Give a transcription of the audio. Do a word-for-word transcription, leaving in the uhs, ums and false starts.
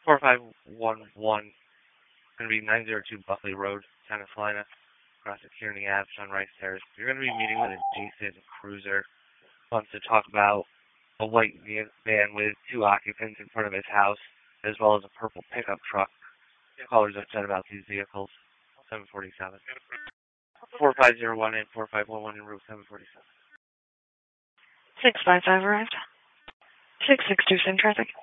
four five one one, going to be nine oh two Buckley Road, Santa Salina, across at Kearney Ave, Sunrise Terrace. You're going to be meeting with a Jason Cruiser. Wants to talk about a white van with two occupants in front of his house, as well as a purple pickup truck. Callers upset about these vehicles. seven forty-seven. four five zero one and four five one one in Route seven forty-seven. six five five arrived. six six two, same traffic.